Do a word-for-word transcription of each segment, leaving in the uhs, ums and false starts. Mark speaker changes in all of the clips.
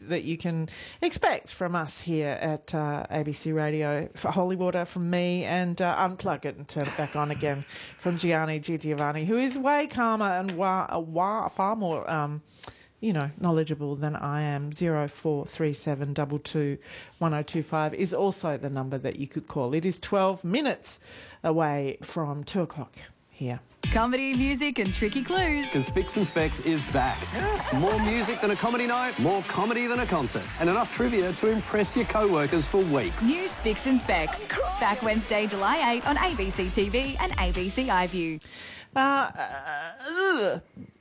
Speaker 1: that you can expect from us here at uh, A B C Radio. For Holy Water from me, and uh, unplug it and turn it back on again from Gianni G. Giovanni, who is way calmer and wa- wa- far more... Um, you know, knowledgeable than I am. Zero four three seven two two one zero two five is also the number that you could call. It is twelve minutes away from two o'clock here.
Speaker 2: Comedy, music and tricky clues.
Speaker 3: Because Spicks and Specs is back. More music than a comedy night, more comedy than a concert, and enough trivia to impress your co-workers for weeks.
Speaker 2: New Spicks and Specs. Back Wednesday, July eighth on A B C T V and A B C iView.
Speaker 1: Uh, uh,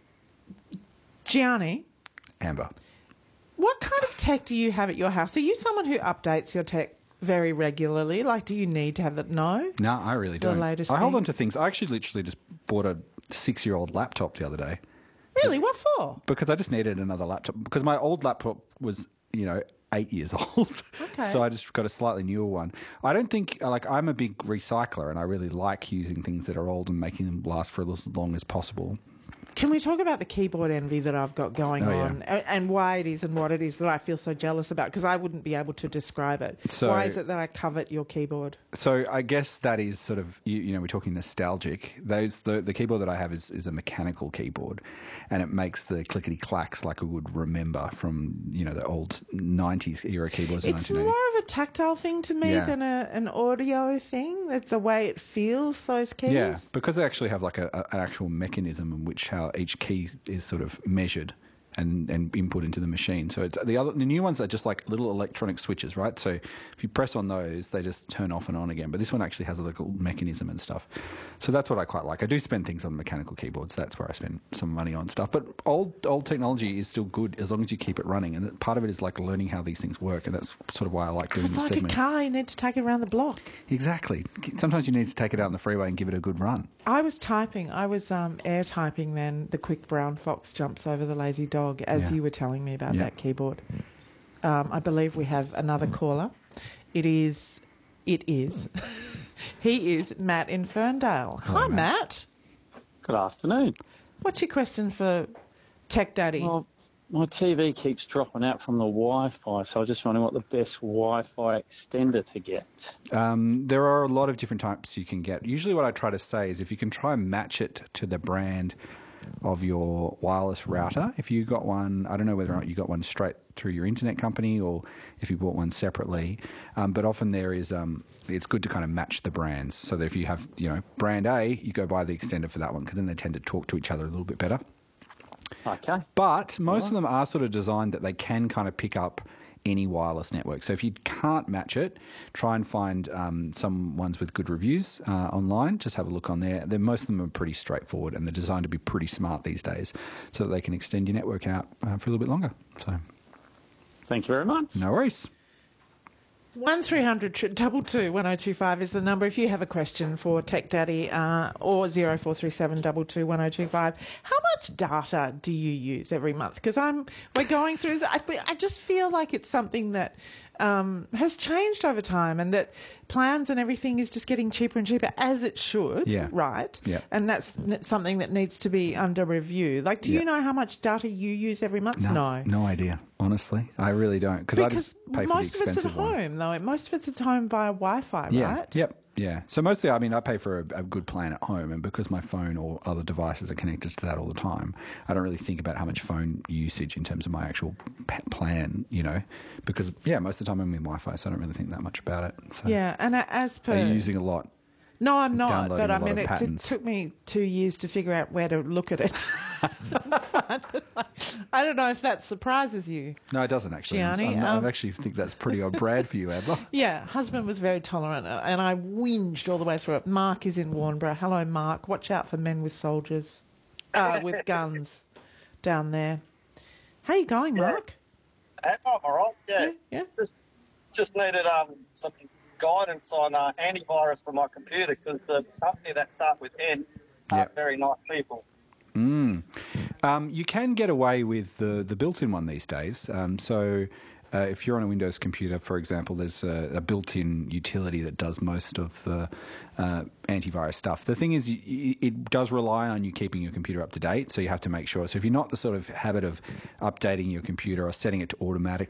Speaker 1: Gianni.
Speaker 4: Amber.
Speaker 1: What kind of tech do you have at your house? Are you someone who updates your tech very regularly? Like, do you need to have that? No?
Speaker 4: No, I really
Speaker 1: The
Speaker 4: don't.
Speaker 1: latest
Speaker 4: I hold
Speaker 1: thing?
Speaker 4: on to things. I actually literally just bought a six-year-old laptop the other day.
Speaker 1: Really? What for?
Speaker 4: Because I just needed another laptop. Because my old laptop was, you know, eight years old.
Speaker 1: Okay.
Speaker 4: So I just got a slightly newer one. I don't think, like, I'm a big recycler and I really like using things that are old and making them last for as long as possible.
Speaker 1: Can we talk about the keyboard envy that I've got going
Speaker 4: Oh, yeah.
Speaker 1: on, a- and why it is and what it is that I feel so jealous about? Because I wouldn't be able to describe it.
Speaker 4: So-
Speaker 1: why is it that I covet your keyboard?
Speaker 4: So I guess that is sort of, you, you know, we're talking nostalgic. Those the, the keyboard that I have is, is a mechanical keyboard, and it makes the clickety clacks like I would remember from, you know, the old nineties era keyboards.
Speaker 1: It's
Speaker 4: in
Speaker 1: more
Speaker 4: nineteen eighty.
Speaker 1: of a tactile thing to me
Speaker 4: Yeah.
Speaker 1: than a, an audio thing. It's the way it feels, those keys.
Speaker 4: Yeah, because they actually have like a, a, an actual mechanism in which how each key is sort of measured and, and input into the machine. So it's the other the new ones are just like little electronic switches, right? So if you press on those, they just turn off and on again. But this one actually has a little mechanism and stuff. So that's what I quite like. I do spend things on mechanical keyboards. That's where I spend some money on stuff. But old old technology is still good as long as you keep it running. And part of it is like learning how these things work. And that's sort of why I like doing
Speaker 1: It's
Speaker 4: this
Speaker 1: like
Speaker 4: segment.
Speaker 1: a car. You need to take it around the block.
Speaker 4: Exactly. Sometimes you need to take it out on the freeway and give it a good run.
Speaker 1: I was typing. I was um, air typing then. The quick brown fox jumps over the lazy dog, as
Speaker 4: Yeah.
Speaker 1: you were telling me about
Speaker 4: Yeah.
Speaker 1: that keyboard. Um, I believe we have another caller. It is. It is. He is Matt in Ferndale.
Speaker 4: Hello,
Speaker 1: Hi,
Speaker 4: Matt.
Speaker 1: Matt.
Speaker 5: Good afternoon.
Speaker 1: What's your question for Tech Daddy?
Speaker 5: Well, my T V keeps dropping out from the Wi-Fi, so I was just wondering what the best Wi-Fi extender to get.
Speaker 4: Um, there are a lot of different types you can get. Usually what I try to say is if you can try and match it to the brand of your wireless router. If you got one, I don't know whether or not you got one straight through your internet company or if you bought one separately, um, but often there is, um, it's good to kind of match the brands. So that if you have, you know, brand A, you go buy the extender for that one because then they tend to talk to each other a little bit better.
Speaker 5: Okay.
Speaker 4: But most of them are sort of designed that they can kind of pick up any wireless network. So if you can't match it, try and find um, some ones with good reviews uh, online. Just have a look on there. Then most of them are pretty straightforward and they're designed to be pretty smart these days so that they can extend your network out uh, for a little bit longer. So
Speaker 5: Thank you very much.
Speaker 4: no worries.
Speaker 1: One three hundred two two one zero two five is the number if you have a question for Tech Daddy, uh, or zero four three seven two two one zero two five. How much data do you use every month? Because I'm we're going through this. I, I just feel like it's something that um, has changed over time, and that plans and everything is just getting cheaper and cheaper, as it should.
Speaker 4: Yeah.
Speaker 1: Right.
Speaker 4: Yeah.
Speaker 1: And that's n- something that needs to be under review. Like, do
Speaker 4: Yeah.
Speaker 1: you know how much data you use every month?
Speaker 4: No, no idea. Honestly, I really don't because I
Speaker 1: Because
Speaker 4: just pay for
Speaker 1: most
Speaker 4: the
Speaker 1: of it's at
Speaker 4: expensive one.
Speaker 1: home, though. Most of it's at home via Wi-Fi,
Speaker 4: Yeah.
Speaker 1: right?
Speaker 4: Yep. Yeah. So mostly, I mean, I pay for a, a good plan at home, and because my phone or other devices are connected to that all the time, I don't really think about how much phone usage in terms of my actual p- plan. You know, because yeah, most of the time I'm in Wi-Fi, so I don't really think that much about it. So,
Speaker 1: Yeah, and a- as per...
Speaker 4: Are you using a lot?
Speaker 1: No, I'm not,
Speaker 4: downloading
Speaker 1: but
Speaker 4: a
Speaker 1: I
Speaker 4: lot
Speaker 1: mean,
Speaker 4: of
Speaker 1: it t-
Speaker 4: patterns?
Speaker 1: took me two years to figure out where to look at it. I don't know if that surprises you.
Speaker 4: No, it doesn't actually. I'm-
Speaker 1: Gianni,
Speaker 4: I'm not-
Speaker 1: um,
Speaker 4: I actually think that's pretty on brand for you, Amber.
Speaker 1: Yeah, husband was very tolerant, uh, and I whinged all the way through it. Mark is in Warnborough. Hello, Mark. Watch out for men with soldiers, uh, with guns down there. How you going, Mark?
Speaker 6: I'm all right. Yeah.
Speaker 1: Yeah, yeah.
Speaker 6: Just, just needed um, some guidance on uh, antivirus for my computer because the company that start with N are
Speaker 4: Yep.
Speaker 6: very nice people.
Speaker 4: Mm. Um, you can get away with the, the built-in one these days. Um, so uh, if you're on a Windows computer, for example, there's a, a built-in utility that does most of the uh, antivirus stuff. The thing is, y- y- it does rely on you keeping your computer up to date, so you have to make sure. So if you're not the sort of habit of updating your computer or setting it to automatic